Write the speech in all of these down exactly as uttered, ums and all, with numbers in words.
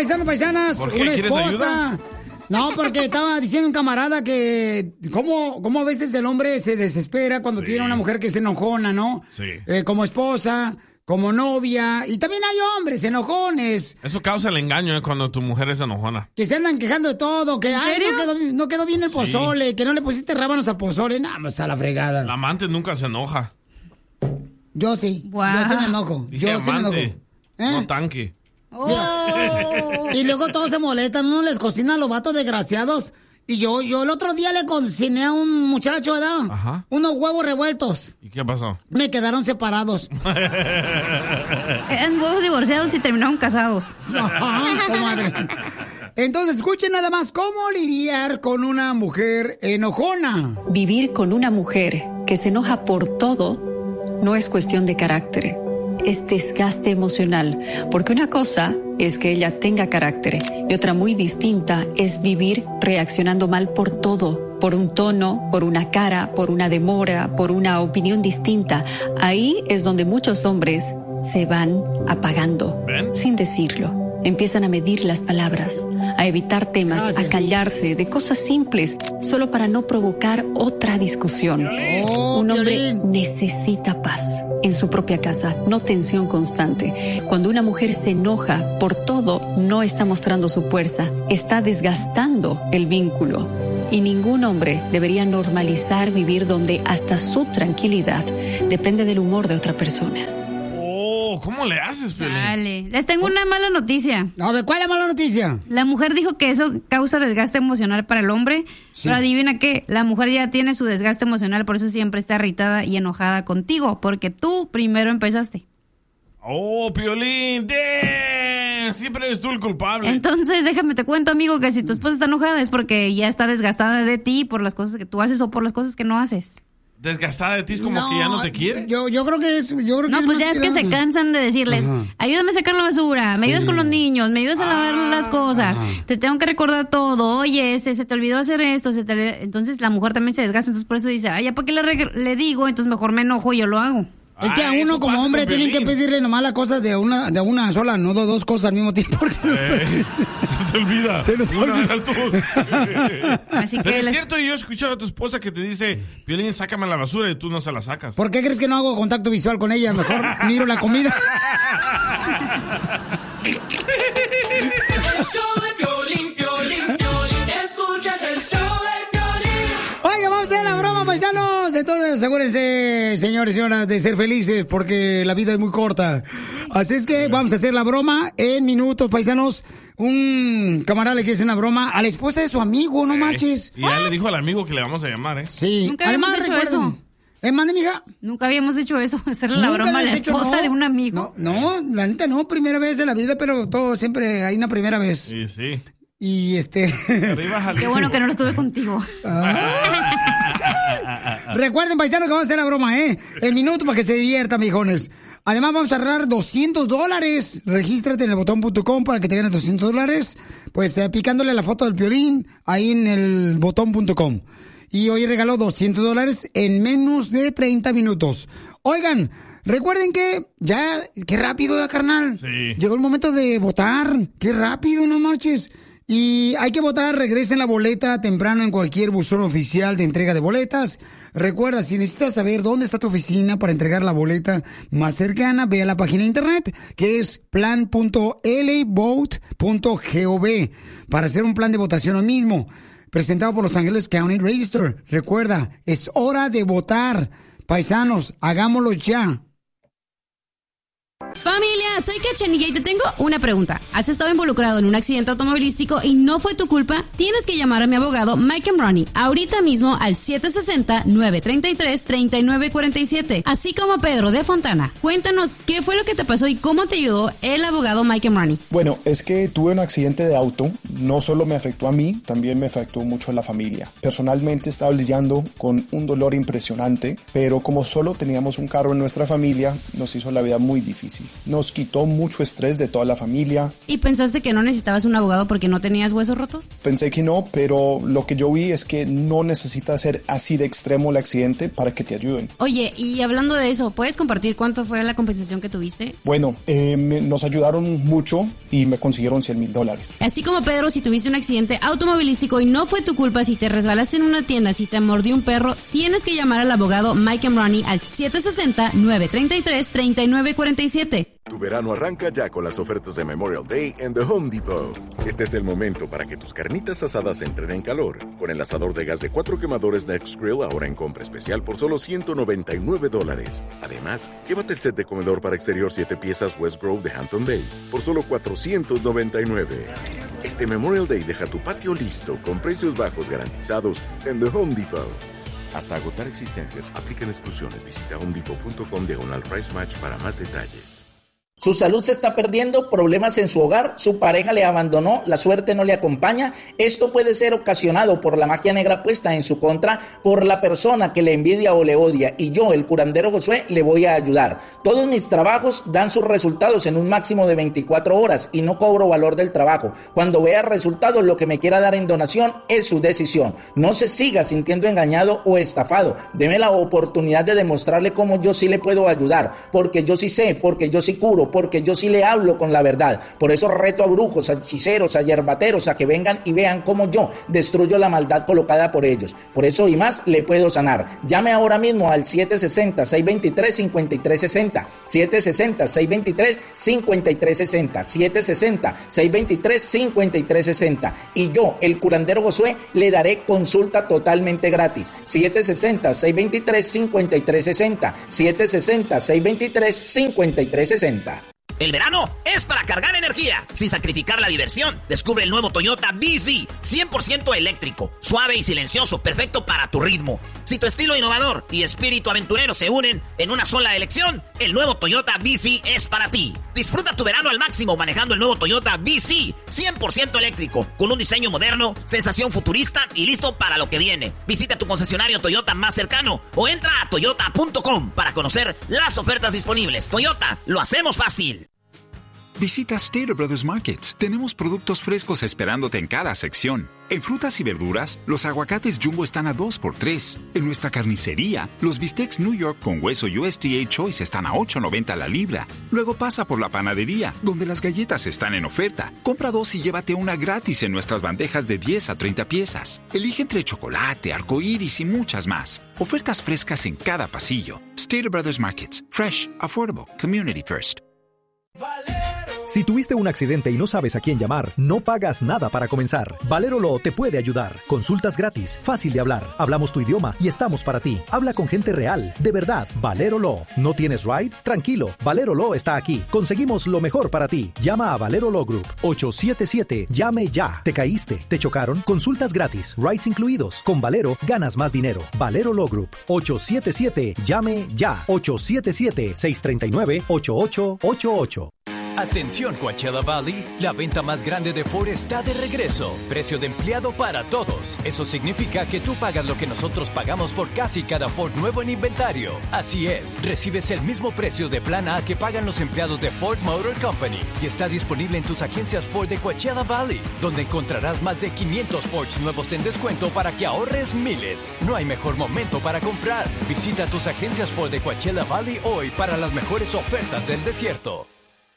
paisanos, paisanas, ¿Por qué? una ¿Quieres esposa. ayuda? No, porque estaba diciendo un camarada que cómo, cómo a veces el hombre se desespera cuando Sí. tiene una mujer que es enojona, ¿no? Sí. Eh, como esposa, como novia. Y también hay hombres enojones Eso causa el engaño, ¿eh? Cuando tu mujer es enojona. que se andan quejando de todo, que ay, no quedó, no quedó bien el Sí. pozole, que no le pusiste rábanos al pozole. Nada más a la fregada. La amante nunca se enoja. Yo sí, Guau. yo sí me enojo. Dije Yo sí me enojo. amante, ¿Eh? no tanque. Oh. Y luego todos se molestan, uno les cocina a los vatos desgraciados. Y yo, yo el otro día le cociné a un muchacho, ¿verdad? Ajá. Unos huevos revueltos. ¿Y qué pasó? Me quedaron separados. Eran huevos divorciados y terminaron casados. Ajá, comadre. Entonces, escuchen nada más cómo lidiar con una mujer enojona. Vivir con una mujer que se enoja por todo no es cuestión de carácter, es desgaste emocional, porque una cosa es que ella tenga carácter y otra muy distinta es vivir reaccionando mal por todo, por un tono, por una cara, por una demora, por una opinión distinta. Ahí es donde muchos hombres se van apagando, ¿Ven? sin decirlo. Empiezan a medir las palabras, a evitar temas, Gracias. a callarse de cosas simples, solo para no provocar otra discusión. Oh, Un hombre Piolín. necesita paz en su propia casa, no tensión constante. Cuando una mujer se enoja por todo, no está mostrando su fuerza, está desgastando el vínculo. Y ningún hombre debería normalizar vivir donde hasta su tranquilidad depende del humor de otra persona. Oh, ¿cómo le haces, Piolín? Vale. Les tengo una mala noticia. A ver, ¿cuál es la mala noticia? La mujer dijo que eso causa desgaste emocional para el hombre, Sí. pero adivina qué, la mujer ya tiene su desgaste emocional, por eso siempre está irritada y enojada contigo, porque tú primero empezaste. Oh, Piolín, damn, siempre eres tú el culpable. Entonces, déjame te cuento, amigo, que si tu esposa está enojada es porque ya está desgastada de ti por las cosas que tú haces o por las cosas que no haces. Desgastada de ti es como que ya no te quiere. Yo, yo creo que es. Yo creo que No, es pues más ya es que se nada. cansan de decirles, Ajá. ayúdame a sacar la basura, me Sí. ayudas con los niños, me ayudas a lavar Ah. las cosas, Ajá. te tengo que recordar todo, oye, ese, se te olvidó hacer esto, se te... entonces la mujer también se desgasta, entonces por eso dice, ay, ya para qué le, reg- le digo, entonces mejor me enojo y yo lo hago. Es que a Ah, uno eso como pasa hombre con tienen que Piolín. pedirle nomás las cosas de una, de una sola, no de dos cosas al mismo tiempo. Eh, se te olvida. Se nos Una olvida. de las dos. Así Pero que es les- cierto, yo he escuchado a tu esposa que te dice, Piolín, sácame la basura y tú no se la sacas. ¿Por qué crees que no hago contacto visual con ella? Mejor miro la comida. El show de Piolín, Piolín, Piolín. Escuchas el show de Piolín. Oiga, vamos a hacer la broma, paisanos. Entonces, asegúrense, señores y señoras, de ser felices porque la vida es muy corta. Así es que vamos a hacer la broma en minutos, paisanos. Un camarada le quiere hacer una broma a la esposa de su amigo, no marches. Y ya le dijo al amigo que le vamos a llamar, ¿eh? Sí. Nunca habíamos Además, hecho recuerden. eso. ¿Eh, mande, mija? Nunca habíamos hecho eso, hacerle la Nunca broma a la habías hecho, esposa no. de un amigo. No, no, la neta no, primera vez en la vida, pero todo siempre hay una primera vez. Sí, sí. Y este. Arriba, Jalisco. Qué bueno que no lo tuve contigo. Recuerden, paisanos, que vamos a hacer la broma, ¿eh? El minuto para que se diviertan, mijones. Además, vamos a arreglar doscientos dólares. Regístrate en el botón punto com para que te ganes doscientos dólares. Pues eh, picándole la foto del Piolín ahí en el botón punto com. Y hoy regaló doscientos dólares en menos de treinta minutos. Oigan, recuerden que ya, qué rápido, ¿eh, carnal? Sí. Llegó el momento de votar. Qué rápido, no marches. Y hay que votar, regresen la boleta temprano en cualquier buzón oficial de entrega de boletas. Recuerda, si necesitas saber dónde está tu oficina para entregar la boleta más cercana, ve a la página de internet que es plan punto l a vote punto gov para hacer un plan de votación hoy mismo, presentado por Los Ángeles County Register. Recuerda, es hora de votar. Paisanos, hagámoslo ya. Familia, soy Cachanilla y te tengo una pregunta. ¿Has estado involucrado en un accidente automovilístico y no fue tu culpa? Tienes que llamar a mi abogado Mike Emrani ahorita mismo al siete seis cero, nueve tres tres, tres nueve cuatro siete, así como a Pedro de Fontana. Cuéntanos qué fue lo que te pasó y cómo te ayudó el abogado Mike Emrani. Bueno, es que tuve un accidente de auto, no solo me afectó a mí, también me afectó mucho a la familia. Personalmente estaba lidiando con un dolor impresionante, pero como solo teníamos un carro en nuestra familia, nos hizo la vida muy difícil. nos quitó mucho estrés de toda la familia. ¿Y pensaste que no necesitabas un abogado porque no tenías huesos rotos? Pensé que no, pero lo que yo vi es que no necesita ser así de extremo el accidente para que te ayuden. Oye, y hablando de eso, ¿puedes compartir cuánto fue la compensación que tuviste? Bueno, eh, me, nos ayudaron mucho y me consiguieron cien mil dólares. Así como Pedro, si tuviste un accidente automovilístico y no fue tu culpa, si te resbalaste en una tienda, si te mordió un perro, tienes que llamar al abogado Mike and Ronnie al siete seis cero, nueve tres tres, tres nueve cuatro siete. Tu verano arranca ya con las ofertas de Memorial Day en The Home Depot. Este es el momento para que tus carnitas asadas entren en calor. Con el asador de gas de cuatro quemadores Next Grill ahora en compra especial por solo ciento noventa y nueve dólares. Además, llévate el set de comedor para exterior siete piezas West Grove de Hampton Bay por solo cuatrocientos noventa y nueve. Este Memorial Day deja tu patio listo con precios bajos garantizados en The Home Depot. Hasta agotar existencias, aplican exclusiones. Visita homedepot punto com diagonal price match para más detalles. Su salud se está perdiendo, problemas en su hogar, su pareja le abandonó, la suerte no le acompaña. Esto puede ser ocasionado por la magia negra puesta en su contra, por la persona que le envidia o le odia. Y yo, el curandero Josué, le voy a ayudar. Todos mis trabajos dan sus resultados en un máximo de veinticuatro horas y no cobro valor del trabajo. Cuando vea resultados, lo que me quiera dar en donación es su decisión. No se siga sintiendo engañado o estafado. Deme la oportunidad de demostrarle cómo yo sí le puedo ayudar, porque yo sí sé, porque yo sí curo, porque yo sí le hablo con la verdad. Por eso reto a brujos, a hechiceros, a yerbateros a que vengan y vean cómo yo destruyo la maldad colocada por ellos. Por eso y más le puedo sanar. Llame ahora mismo al siete seis cero, seis dos tres, cinco tres seis cero, siete seis cero, seis dos tres, cinco tres seis cero, siete seis cero, seis dos tres, cinco tres seis cero. Y yo, el curandero Josué, le daré consulta totalmente gratis. siete seis cero, seis dos tres, cinco tres seis cero, siete seis cero, seis dos tres, cinco tres seis cero. El verano es para cargar energía, sin sacrificar la diversión. Descubre el nuevo Toyota B Z, cien por ciento eléctrico, suave y silencioso, perfecto para tu ritmo. Si tu estilo innovador y espíritu aventurero se unen en una sola elección, el nuevo Toyota B Z es para ti. Disfruta tu verano al máximo manejando el nuevo Toyota B Z, cien por ciento eléctrico, con un diseño moderno, sensación futurista y listo para lo que viene. Visita tu concesionario Toyota más cercano o entra a toyota punto com para conocer las ofertas disponibles. Toyota, lo hacemos fácil. Visita Stater Brothers Markets. Tenemos productos frescos esperándote en cada sección. En frutas y verduras, los aguacates Jumbo están a dos por tres. En nuestra carnicería, los bistecs New York con hueso U S D A Choice están a ocho noventa la libra. Luego pasa por la panadería, donde las galletas están en oferta. Compra dos y llévate una gratis en nuestras bandejas de diez a treinta piezas. Elige entre chocolate, arcoíris y muchas más. Ofertas frescas en cada pasillo. Stater Brothers Markets. Fresh, affordable, community first. Si tuviste un accidente y no sabes a quién llamar, no pagas nada para comenzar. Valero Law te puede ayudar. Consultas gratis, fácil de hablar. Hablamos tu idioma y estamos para ti. Habla con gente real, de verdad. Valero Law. ¿No tienes ride? Tranquilo, Valero Law está aquí. Conseguimos lo mejor para ti. Llama a Valero Law Group. ocho siete siete, llame ya. ¿Te caíste? ¿Te chocaron? Consultas gratis, rides incluidos. Con Valero, ganas más dinero. Valero Law Group. ocho siete siete, llame ya. ocho siete siete, seis tres nueve, ocho ocho ocho ocho. Atención Coachella Valley, la venta más grande de Ford está de regreso. Precio de empleado para todos. Eso significa que tú pagas lo que nosotros pagamos por casi cada Ford nuevo en inventario. Así es, recibes el mismo precio de plan A que pagan los empleados de Ford Motor Company y está disponible en tus agencias Ford de Coachella Valley, donde encontrarás más de quinientos Fords nuevos en descuento para que ahorres miles. No hay mejor momento para comprar. Visita tus agencias Ford de Coachella Valley hoy para las mejores ofertas del desierto.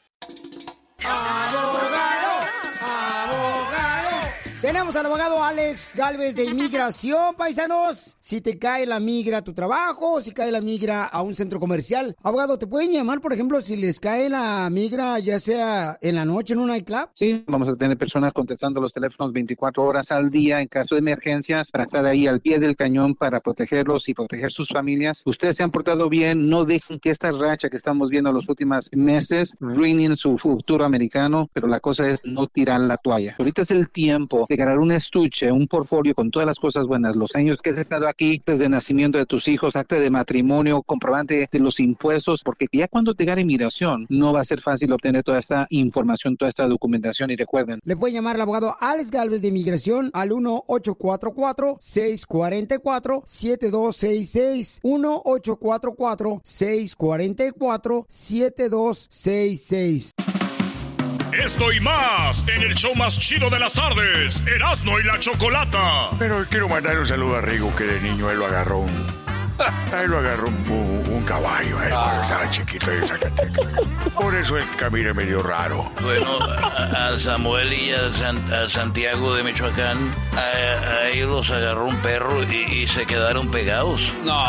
¡Abogado! ¡Abogado! Tenemos al abogado Alex Galvez de Inmigración, paisanos. Si te cae la migra a tu trabajo, si cae la migra a un centro comercial. Abogado, ¿te pueden llamar, por ejemplo, si les cae la migra, ya sea en la noche en un nightclub? Sí, vamos a tener personas contestando los teléfonos veinticuatro horas al día en caso de emergencias para estar ahí al pie del cañón para protegerlos y proteger sus familias. Ustedes se han portado bien, no dejen que esta racha que estamos viendo en los últimos meses ruinen su futuro americano, pero la cosa es no tirar la toalla. Ahorita es el tiempo de ganar un estuche, un portfolio con todas las cosas buenas, los años que has estado aquí, desde nacimiento de tus hijos, acta de matrimonio, comprobante de los impuestos, porque ya cuando te gane inmigración no va a ser fácil obtener toda esta información, toda esta documentación. Y recuerden, le pueden llamar al abogado Alex Galvez de Inmigración al uno ocho cuatro cuatro, seis cuatro cuatro, siete dos seis seis, uno ocho cuatro cuatro, seis cuatro cuatro, siete dos seis seis. Esto y más en el show más chido de las tardes, Erasmo y la Chocolata. Pero quiero mandar un saludo a Rigo, que de niño él lo agarró un... Él lo agarró un, un, un caballo, él, cuando estaba chiquito en Zacatecas. Por eso él camina medio raro. Bueno, a, a Samuel y a, San, a Santiago de Michoacán, a, a ellos los agarró un perro y, y se quedaron pegados. No.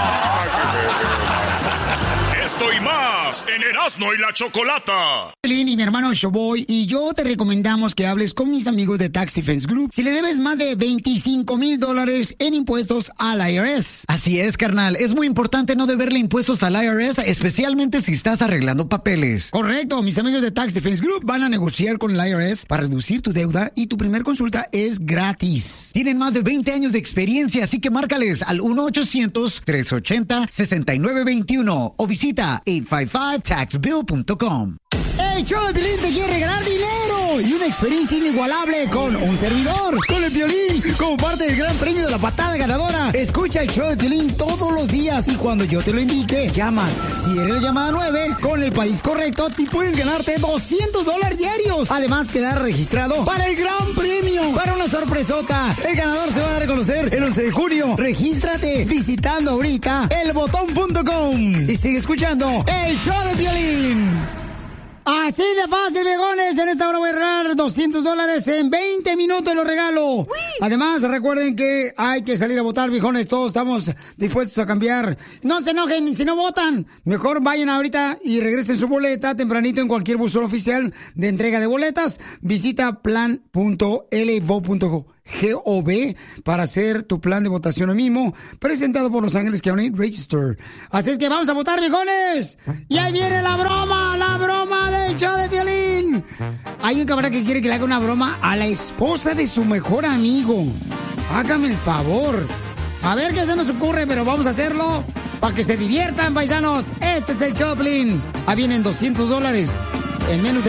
Esto y más en Erasmo y la Chocolata. Piolín y mi hermano Showboy y yo te recomendamos que hables con mis amigos de Tax Defense Group si le debes más de veinticinco mil dólares en impuestos al I R S. Así es, carnal. Es muy importante no deberle impuestos al I R S, especialmente si estás arreglando papeles. Correcto. Mis amigos de Tax Defense Group van a negociar con el I R S para reducir tu deuda y tu primer consulta es gratis. Tienen más de veinte años de experiencia, así que márcales al uno ochocientos, tres ochenta, sesenta y nueve veintiuno o visita ocho cinco cinco tax bill punto com. El show de Piolín te quiere regalar dinero y una experiencia inigualable con un servidor, con el Piolín, como parte del gran premio de la patada ganadora. Escucha el show de Piolín todos los días y cuando yo te lo indique, llamas. Si eres la llamada nueve, con el país correcto, te puedes ganarte doscientos dólares diarios. Además, quedar registrado para el gran premio, para una sorpresota. El ganador se va a dar a conocer el once de junio. Regístrate visitando ahorita el botón punto com y sigue escuchando el show de Piolín. Así de fácil, viejones. En esta hora voy a regalar doscientos dólares en veinte minutos, lo regalo. ¡Uy! Además, recuerden que hay que salir a votar, viejones. Todos estamos dispuestos a cambiar. No se enojen si no votan. Mejor vayan ahorita y regresen su boleta tempranito en cualquier buzón oficial de entrega de boletas. Visita plan punto l vote punto gov para hacer tu plan de votación hoy mismo, presentado por Los Ángeles County Register. Así es que vamos a votar, viejones. Y ahí viene la broma, la broma del show de Piolín. Hay un camarada que quiere que le haga una broma a la esposa de su mejor amigo. Hágame el favor. A ver qué se nos ocurre, pero vamos a hacerlo para que se diviertan, paisanos. Este es el show de Piolín. Ahí vienen doscientos dólares en menos de